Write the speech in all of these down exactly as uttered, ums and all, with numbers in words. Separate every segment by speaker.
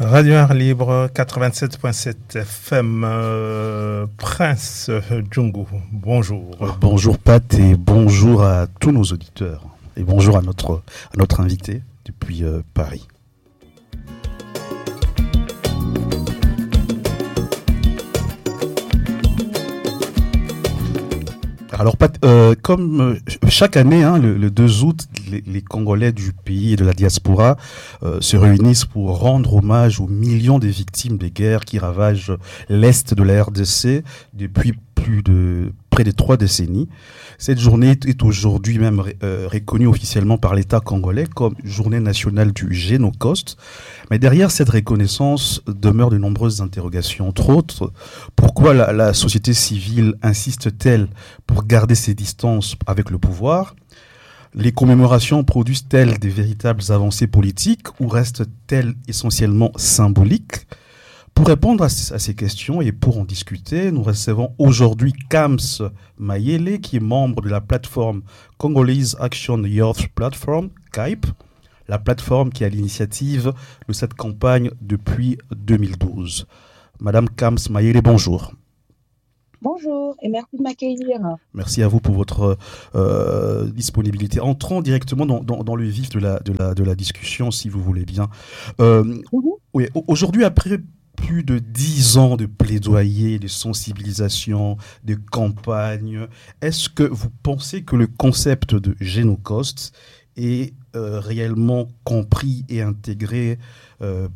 Speaker 1: Radio Air Libre quatre-vingt-sept virgule sept F M, euh, Prince Djungu, bonjour.
Speaker 2: Euh, bonjour Pat et bonjour à tous nos auditeurs et bonjour à notre, à notre invité depuis euh, Paris. Alors, Pat, euh, comme euh, chaque année, hein, le, le deux août, les, les Congolais du pays et de la diaspora euh, se réunissent pour rendre hommage aux millions de victimes des guerres qui ravagent l'Est de la R D C depuis plus de près de trois décennies. Cette journée est aujourd'hui même euh, reconnue officiellement par l'État congolais comme journée nationale du Génocauste. Mais derrière cette reconnaissance demeurent de nombreuses interrogations. Entre autres, pourquoi la, la société civile insiste-t-elle pour garder ses distances avec le pouvoir ? Les commémorations produisent-elles des véritables avancées politiques ou restent-elles essentiellement symboliques ? Pour répondre à ces questions et pour en discuter, nous recevons aujourd'hui Kams Mayele, qui est membre de la plateforme Congolese Action Youth Platform, C A I P, la plateforme qui a l'initiative de cette campagne depuis deux mille douze. Madame Kams Mayele, bonjour.
Speaker 3: Bonjour et merci de m'accueillir.
Speaker 2: Merci à vous pour votre euh, disponibilité. Entrons directement dans, dans, dans le vif de la, de, la, de la discussion, si vous voulez bien. Euh, mm-hmm. Oui, aujourd'hui, après plus de dix ans de plaidoyer, de sensibilisation, de campagne, est-ce que vous pensez que le concept de Génocauste est euh, réellement compris et intégré euh,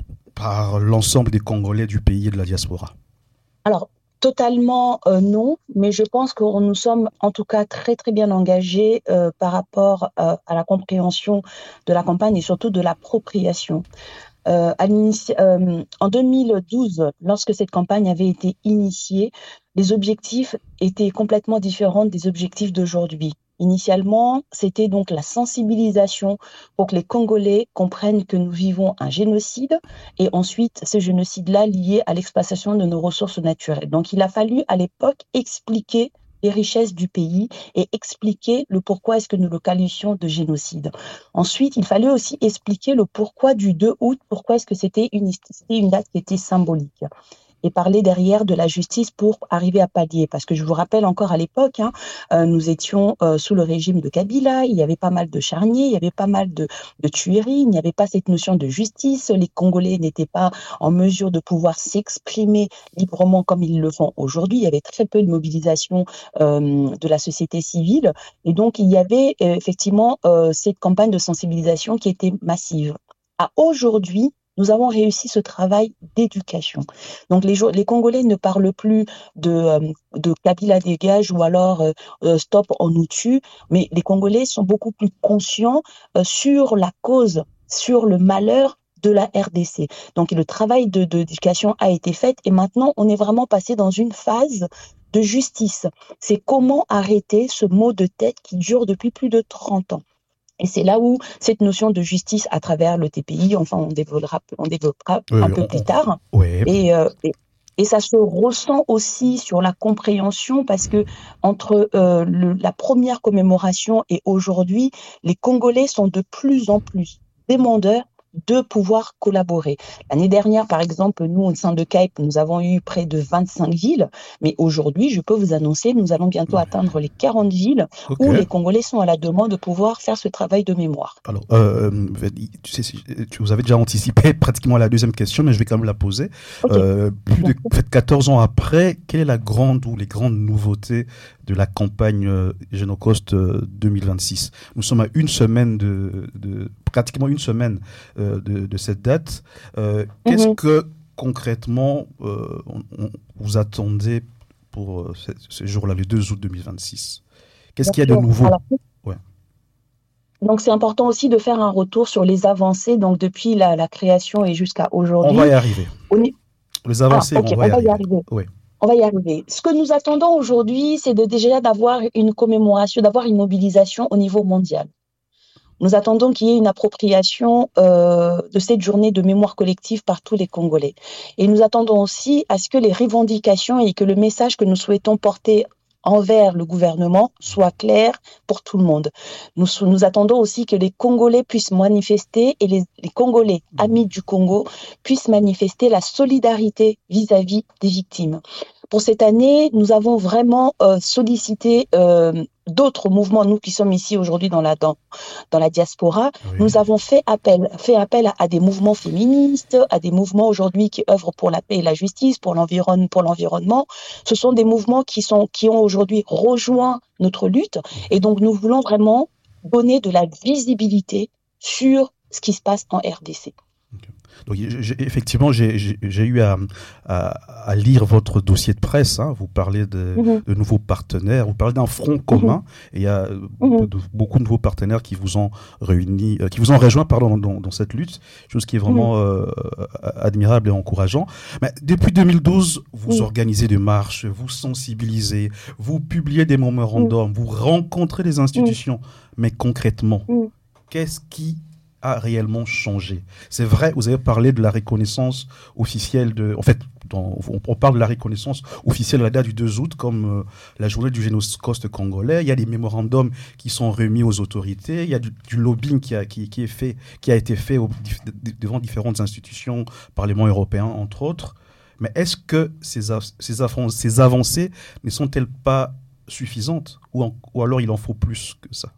Speaker 2: par l'ensemble des Congolais du pays et de la diaspora ?
Speaker 3: Alors, totalement euh, non, mais je pense que nous sommes en tout cas très très bien engagés euh, par rapport euh, à la compréhension de la campagne et surtout de l'appropriation. Euh, à euh, en deux mille douze, lorsque cette campagne avait été initiée, les objectifs étaient complètement différents des objectifs d'aujourd'hui. Initialement, c'était donc la sensibilisation pour que les Congolais comprennent que nous vivons un génocide et ensuite ce génocide-là lié à l'exploitation de nos ressources naturelles. Donc il a fallu à l'époque expliquer les richesses du pays et expliquer le pourquoi est-ce que nous le qualifions de génocide. Ensuite, il fallait aussi expliquer le pourquoi du deux août, pourquoi est-ce que c'était une, c'était une date qui était symbolique. Et parler derrière de la justice pour arriver à pallier. Parce que je vous rappelle encore à l'époque, hein, euh, nous étions euh, sous le régime de Kabila, il y avait pas mal de charniers, il y avait pas mal de, de tueries, il n'y avait pas cette notion de justice, les Congolais n'étaient pas en mesure de pouvoir s'exprimer librement comme ils le font aujourd'hui, il y avait très peu de mobilisation euh, de la société civile, et donc il y avait euh, effectivement euh, cette campagne de sensibilisation qui était massive. À aujourd'hui, nous avons réussi ce travail d'éducation. Donc les, les Congolais ne parlent plus de, euh, de Kabila dégage ou alors euh, stop on nous tue, mais les Congolais sont beaucoup plus conscients euh, sur la cause, sur le malheur de la R D C. Donc le travail de, de, d'éducation a été fait et maintenant on est vraiment passé dans une phase de justice. C'est comment arrêter ce mot de tête qui dure depuis plus de trente ans. Et c'est là où cette notion de justice à travers le T P I, enfin on développera, on développera oui, un peu on, plus tard.
Speaker 2: Oui.
Speaker 3: Et, euh, et, et ça se ressent aussi sur la compréhension parce que entre euh, le, la première commémoration et aujourd'hui, les Congolais sont de plus en plus demandeurs de pouvoir collaborer. L'année dernière, par exemple, nous, au sein de C A I P, nous avons eu près de vingt-cinq villes, mais aujourd'hui, je peux vous annoncer, nous allons bientôt atteindre les quarante villes okay. où les Congolais sont à la demande de pouvoir faire ce travail de mémoire.
Speaker 2: Alors, euh, tu sais, tu vous avez déjà anticipé pratiquement la deuxième question, mais je vais quand même la poser. Okay. Euh, plus de quatorze ans après, quelle est la grande ou les grandes nouveautés de la campagne euh, Génocauste euh, deux mille vingt-six ? Nous sommes à une semaine de, de pratiquement une semaine euh, de, de cette date. Euh, qu'est-ce mm-hmm. que concrètement euh, on, on, vous attendez pour euh, ce, ce jour-là, le deux août deux mille vingt-six ? Qu'est-ce Bien qu'il y a de nouveau ?
Speaker 3: Alors, ouais. Donc c'est important aussi de faire un retour sur les avancées, donc depuis la, la création et jusqu'à aujourd'hui.
Speaker 2: On va y arriver.
Speaker 3: On est...
Speaker 2: Les avancées,
Speaker 3: ah, okay,
Speaker 2: on, va,
Speaker 3: on
Speaker 2: y
Speaker 3: va y
Speaker 2: arriver.
Speaker 3: arriver.
Speaker 2: Oui.
Speaker 3: On va y arriver. Ce que nous attendons aujourd'hui, c'est de, déjà d'avoir une commémoration, d'avoir une mobilisation au niveau mondial. Nous attendons qu'il y ait une appropriation euh, de cette journée de mémoire collective par tous les Congolais. Et nous attendons aussi à ce que les revendications et que le message que nous souhaitons porter envers le gouvernement soit clair pour tout le monde. Nous, nous attendons aussi que les Congolais puissent manifester et les, les Congolais amis du Congo puissent manifester la solidarité vis-à-vis des victimes. Pour cette année, nous avons vraiment euh, sollicité euh, d'autres mouvements, nous qui sommes ici aujourd'hui dans la, dans, dans la diaspora, oui. Nous avons fait appel, fait appel à, à des mouvements féministes, à des mouvements aujourd'hui qui œuvrent pour la paix et la justice, pour l'environnement, pour l'environnement. Ce sont des mouvements qui, sont, qui ont aujourd'hui rejoint notre lutte et donc nous voulons vraiment donner de la visibilité sur ce qui se passe en R D C.
Speaker 2: Okay. Donc, j'ai, effectivement, j'ai, j'ai, j'ai eu à, à, à lire votre dossier de presse. Hein. Vous parlez de, mm-hmm. de nouveaux partenaires, vous parlez d'un front commun. Mm-hmm. Et il y a mm-hmm. de, beaucoup de nouveaux partenaires qui vous ont réunis, euh, qui vous ont rejoint, pardon, dans, dans cette lutte, chose qui est vraiment mm-hmm. euh, admirable et encourageant. Mais depuis deux mille douze, vous mm-hmm. organisez des marches, vous sensibilisez, vous publiez des mémorandums, mm-hmm. vous rencontrez les institutions. Mm-hmm. Mais concrètement, mm-hmm. qu'est-ce qui a réellement changé? C'est vrai, vous avez parlé de la reconnaissance officielle de, en fait, dans, on parle de la reconnaissance officielle à la date du deux août comme euh, la journée du génocide congolais. Il y a des mémorandums qui sont remis aux autorités. Il y a du, du lobbying qui a, qui, qui est fait, qui a été fait au, devant différentes institutions, Parlement européen entre autres. Mais est-ce que ces, ces, av- ces avancées ne sont-elles pas suffisantes ou, en, ou alors il en faut plus que ça?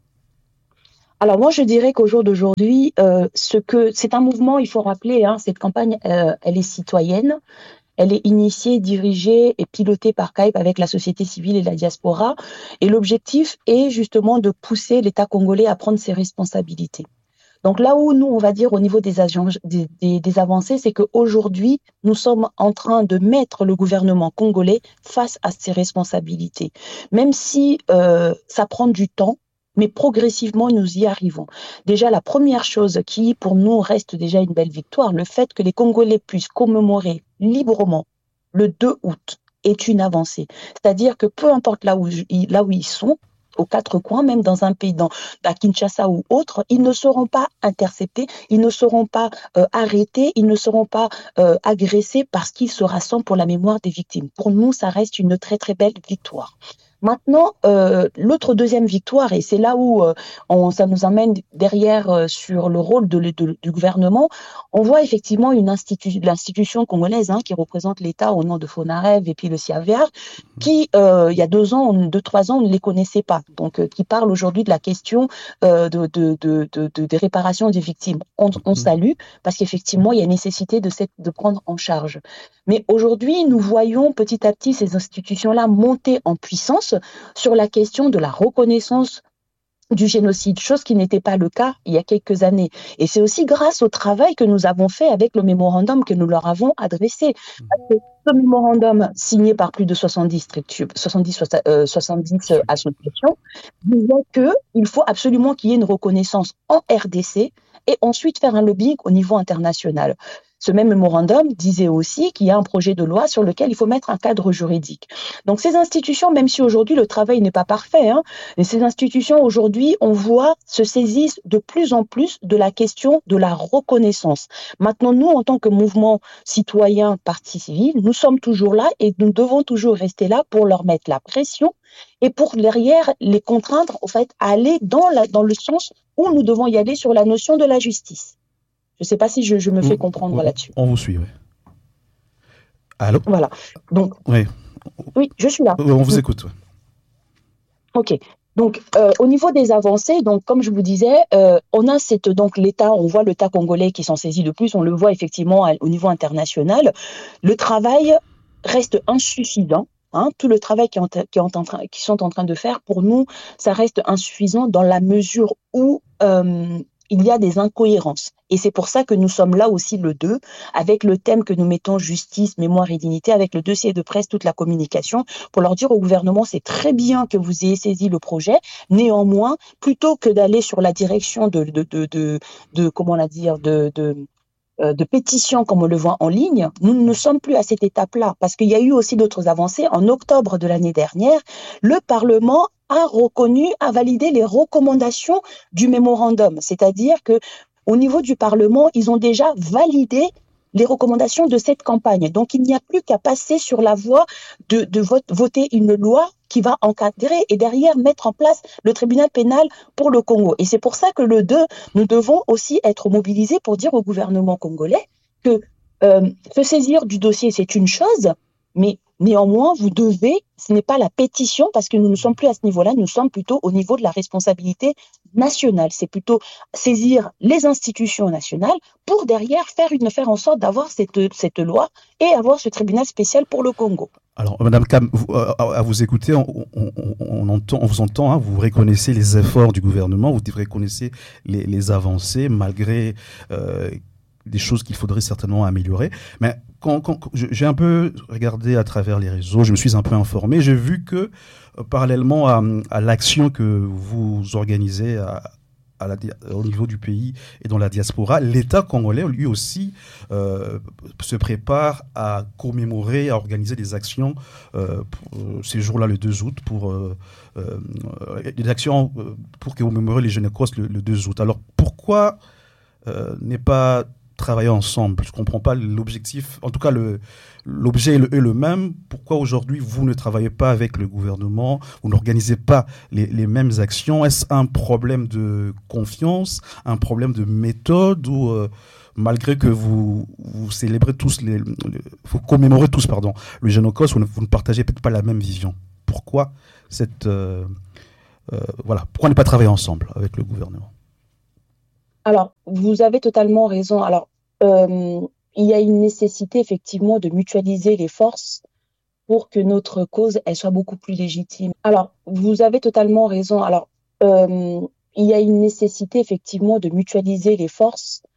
Speaker 3: Alors moi, je dirais qu'au jour d'aujourd'hui, euh, ce que c'est un mouvement, il faut rappeler, hein, cette campagne, euh, elle est citoyenne, elle est initiée, dirigée et pilotée par C A I P avec la société civile et la diaspora. Et l'objectif est justement de pousser l'État congolais à prendre ses responsabilités. Donc là où nous, on va dire au niveau des, agents, des, des, des avancées, c'est qu'aujourd'hui, nous sommes en train de mettre le gouvernement congolais face à ses responsabilités. Même si euh, ça prend du temps, mais progressivement, nous y arrivons. Déjà, la première chose qui, pour nous, reste déjà une belle victoire, le fait que les Congolais puissent commémorer librement le deux août est une avancée. C'est-à-dire que peu importe là où, là où ils sont, aux quatre coins, même dans un pays, dans, à Kinshasa ou autre, ils ne seront pas interceptés, ils ne seront pas euh, arrêtés, ils ne seront pas euh, agressés parce qu'ils se rassemblent pour la mémoire des victimes. Pour nous, ça reste une très très belle victoire. Maintenant, euh, l'autre deuxième victoire, et c'est là où euh, on, ça nous amène derrière euh, sur le rôle de, de, du gouvernement, on voit effectivement une institu- l'institution congolaise hein, qui représente l'État au nom de Fonarev et puis le Siaviar, qui, euh, il y a deux ans, deux, trois ans, on ne les connaissait pas, donc euh, qui parle aujourd'hui de la question euh, de, de, de, de, de, des réparations des victimes. On, on salue, parce qu'effectivement, il y a nécessité de, cette, de prendre en charge. Mais aujourd'hui, nous voyons petit à petit ces institutions-là monter en puissance sur la question de la reconnaissance du génocide, chose qui n'était pas le cas il y a quelques années. Et c'est aussi grâce au travail que nous avons fait avec le mémorandum que nous leur avons adressé. Parce que ce mémorandum signé par plus de soixante-dix, soixante-dix, euh, soixante-dix associations disait qu'il faut absolument qu'il y ait une reconnaissance en R D C et ensuite faire un lobbying au niveau international. Ce même mémorandum disait aussi qu'il y a un projet de loi sur lequel il faut mettre un cadre juridique. Donc ces institutions, même si aujourd'hui le travail n'est pas parfait, hein, mais ces institutions aujourd'hui, on voit, se saisissent de plus en plus de la question de la reconnaissance. Maintenant, nous, en tant que mouvement citoyen, partie civile, nous sommes toujours là et nous devons toujours rester là pour leur mettre la pression et pour derrière les contraindre, en fait, à aller dans, la, dans le sens où nous devons y aller sur la notion de la justice. Je ne sais pas si je, je me fais comprendre
Speaker 2: on,
Speaker 3: là-dessus.
Speaker 2: On vous suit, oui. Allô ?
Speaker 3: Voilà. Donc,
Speaker 2: oui.
Speaker 3: oui, je suis là.
Speaker 2: On vous écoute. Oui.
Speaker 3: OK. Donc, euh, au niveau des avancées, donc comme je vous disais, euh, on a cette, donc l'État, on voit l'État congolais qui s'en saisit de plus, on le voit effectivement à, au niveau international. Le travail reste insuffisant. Hein, tout le travail qui, en, qui, en train, qui sont en train de faire, pour nous, ça reste insuffisant dans la mesure où euh, il y a des incohérences. Et c'est pour ça que nous sommes là aussi le deux, avec le thème que nous mettons justice, mémoire et dignité, avec le dossier de presse, toute la communication, pour leur dire au gouvernement, c'est très bien que vous ayez saisi le projet. Néanmoins, plutôt que d'aller sur la direction de, de, de, de, de comment la dire, de, de de pétitions comme on le voit en ligne, nous ne sommes plus à cette étape-là parce qu'il y a eu aussi d'autres avancées. En octobre de l'année dernière, le Parlement a reconnu, a validé les recommandations du mémorandum. C'est-à-dire que au niveau du Parlement, ils ont déjà validé les recommandations de cette campagne. Donc, il n'y a plus qu'à passer sur la voie de, de vote, voter une loi qui va encadrer et derrière mettre en place le tribunal pénal pour le Congo. Et c'est pour ça que le deux, nous devons aussi être mobilisés pour dire au gouvernement congolais que euh, se saisir du dossier, c'est une chose, mais néanmoins, vous devez, ce n'est pas la pétition, parce que nous ne sommes plus à ce niveau-là, nous sommes plutôt au niveau de la responsabilité nationale. C'est plutôt saisir les institutions nationales pour derrière faire, une, faire en sorte d'avoir cette, cette loi et avoir ce tribunal spécial pour le Congo.
Speaker 2: Alors, Madame Cam, vous, à, à vous écouter, on, on, on, entend, on vous entend, hein, vous reconnaissez les efforts du gouvernement, vous reconnaissez les, les avancées, malgré euh, des choses qu'il faudrait certainement améliorer. Mais quand, quand j'ai un peu regardé à travers les réseaux, je me suis un peu informé, j'ai vu que euh, parallèlement à, à l'action que vous organisez à, à la, au niveau du pays et dans la diaspora, l'État congolais, lui aussi, euh, se prépare à commémorer, à organiser des actions euh, pour, euh, ces jours-là, le deux août, pour euh, euh, des actions pour commémorer les Jeunes Cosses le, le deux août. Alors pourquoi euh, n'est pas travailler ensemble? Je ne comprends pas l'objectif. En tout cas, le, l'objet est le, est le même. Pourquoi aujourd'hui, vous ne travaillez pas avec le gouvernement? Vous n'organisez pas les, les mêmes actions? Est-ce un problème de confiance, un problème de méthode, ou euh, malgré que vous, vous célébrez tous, les, les, vous commémorez tous pardon, le Génocide, vous ne, vous ne partagez peut-être pas la même vision? Pourquoi cette, euh, euh, voilà, pourquoi ne pas travailler ensemble avec le gouvernement?
Speaker 3: Alors, vous avez totalement raison. Alors, euh, il y a une nécessité effectivement de mutualiser les forces pour que notre cause elle soit beaucoup plus légitime. Alors, vous avez totalement raison. Alors, euh, il y a une nécessité effectivement de mutualiser les forces